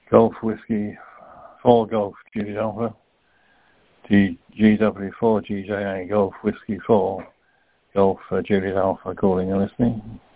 Golf Whiskey 4 Golf Juliet Alpha, GW4 GJA Golf Whiskey 4 Golf Juliet Alpha calling and listening.